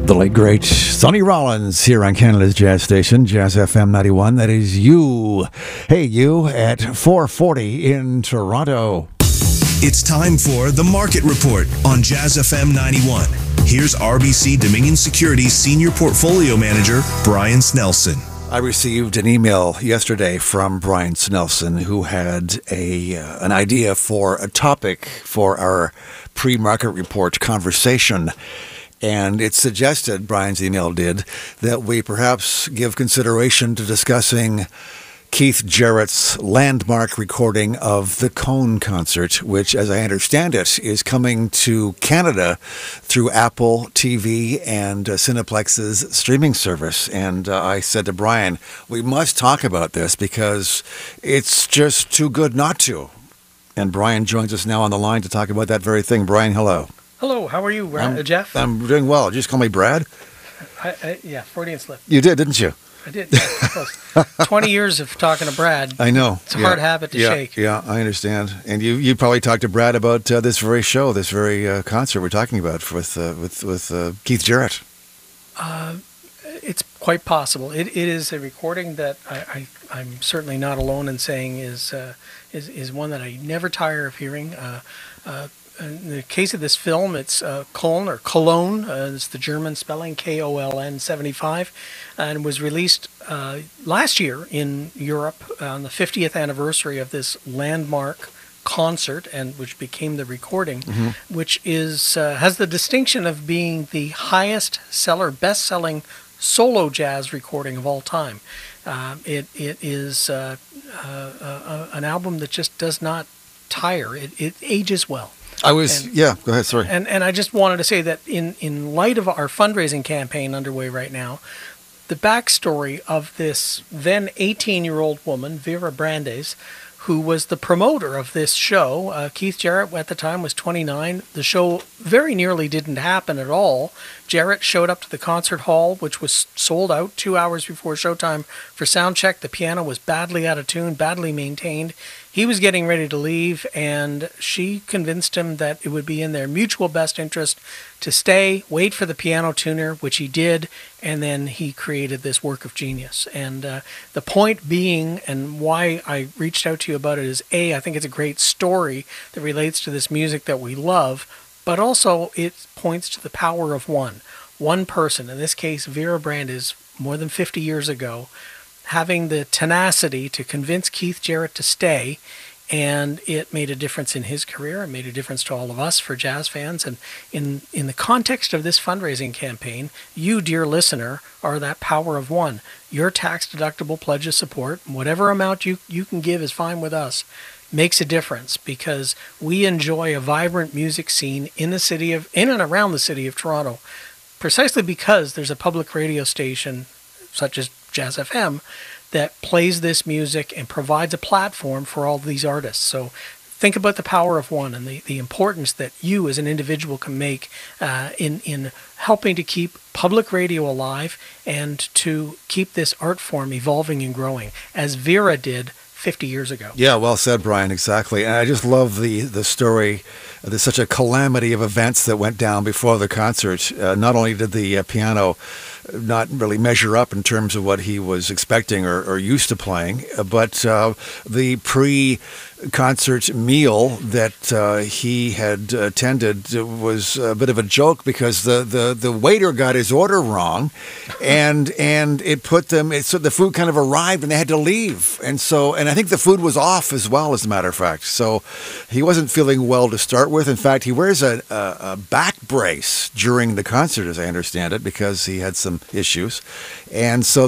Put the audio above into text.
The late, great Sonny Rollins here on Canada's Jazz Station, Jazz FM 91. That is you. Hey, you at 4:40 in Toronto. It's time for The Market Report on Jazz FM 91. Here's RBC Dominion Securities Senior Portfolio Manager, Brian Snelson. I received an email yesterday from Brian Snelson, who had an idea for a topic for our pre-market report conversation. And it suggested, Brian's email did, that we perhaps give consideration to discussing Keith Jarrett's landmark recording of the Cone concert, which, as I understand it, is coming to Canada through Apple TV and Cineplex's streaming service. And I said to Brian, we must talk about this because it's just too good not to. And Brian joins us now on the line to talk about that very thing. Brian, hello. Hello, how are you, Jeff? I'm doing well. Did you just call me Brad? Yeah, Freudian slip. You did, didn't you? I did, yeah, close. 20 years of talking to Brad. I know. It's a hard habit to shake. Yeah, I understand. And you probably talked to Brad about this very show, this very concert we're talking about with Keith Jarrett. It's quite possible. It is a recording that I'm certainly not alone in saying is one that I never tire of hearing. In the case of this film, it's Köln or Cologne. It's the German spelling, Koln 75, and was released last year in Europe on the 50th anniversary of this landmark concert, and which became the recording, which is has the distinction of being the highest seller, best-selling solo jazz recording of all time. It is an album that just does not tire. It ages well. Go ahead, sorry. And I just wanted to say that in light of our fundraising campaign underway right now, the backstory of this then 18-year-old woman, Vera Brandes, who was the promoter of this show. Keith Jarrett at the time was 29. The show very nearly didn't happen at all. Jarrett showed up to the concert hall, which was sold out 2 hours before showtime for sound check. The piano was badly out of tune, badly maintained. He was getting ready to leave, and she convinced him that it would be in their mutual best interest to stay, wait for the piano tuner, which he did, and then he created this work of genius. And the point being, and why I reached out to you about it, is I think it's a great story that relates to this music that we love, but also it points to the power of one person, in this case Vera Brandes, more than 50 years ago, having the tenacity to convince Keith Jarrett to stay, and it made a difference in his career. It made a difference to all of us for jazz fans. And in the context of this fundraising campaign, you, dear listener, are that power of one. Your tax-deductible pledge of support, whatever amount you can give is fine with us, makes a difference because we enjoy a vibrant music scene in and around the city of Toronto, precisely because there's a public radio station such as Jazz FM that plays this music and provides a platform for all these artists. So think about the power of one and the importance that you as an individual can make in helping to keep public radio alive and to keep this art form evolving and growing, as Vera did 50 years ago. Yeah, well said, Brian, exactly. And I just love the story. There's such a calamity of events that went down before the concert. Not only did the piano not really measure up in terms of what he was expecting or used to playing, but the pre-concert meal that he had attended was a bit of a joke because the waiter got his order wrong, and it put them. So the food kind of arrived and they had to leave, and I think the food was off as well, as a matter of fact. So he wasn't feeling well to start with. In fact, he wears a back brace during the concert, as I understand it, because he had some issues, and so